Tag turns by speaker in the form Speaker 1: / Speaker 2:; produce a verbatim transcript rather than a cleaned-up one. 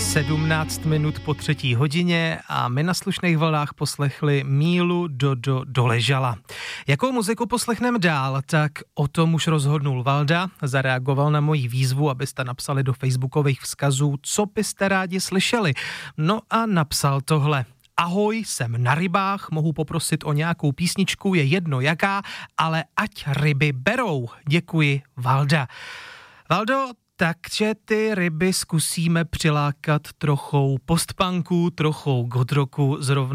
Speaker 1: sedmnáct minut po třetí hodině a my na slušných vlnách poslechli Mílu Dodo Doležala. Jakou muziku poslechneme dál, tak o tom už rozhodnul Valda. Zareagoval na moji výzvu, abyste napsali do facebookových vzkazů, co byste rádi slyšeli. No a napsal tohle. Ahoj, jsem na rybách, mohu poprosit o nějakou písničku, je jedno jaká, ale ať ryby berou. Děkuji, Valda. Valdo, takže ty ryby zkusíme přilákat trochou postpunku, trochou godrocku, zrovna